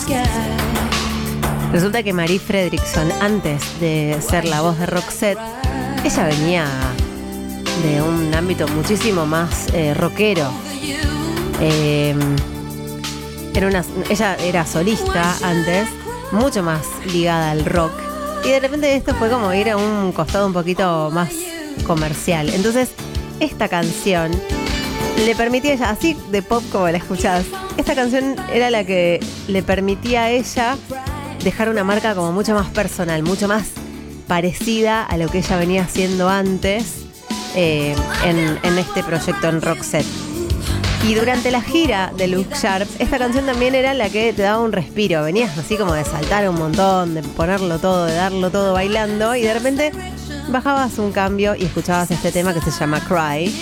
Resulta que Marie Fredriksson, antes de ser la voz de Roxette, ella venía de un ámbito muchísimo más rockero. Ella era solista antes, mucho más ligada al rock. Y de repente esto fue como ir a un costado un poquito más comercial. Entonces, esta canción le permitía a ella, así de pop como la escuchás, esta canción era la que le permitía a ella dejar una marca como mucho más personal, mucho más parecida a lo que ella venía haciendo antes en este proyecto en Roxette. Y durante la gira de Look Sharp, esta canción también era la que te daba un respiro. Venías así como de saltar un montón, de ponerlo todo, de darlo todo bailando, y de repente bajabas un cambio y escuchabas este tema que se llama Cry.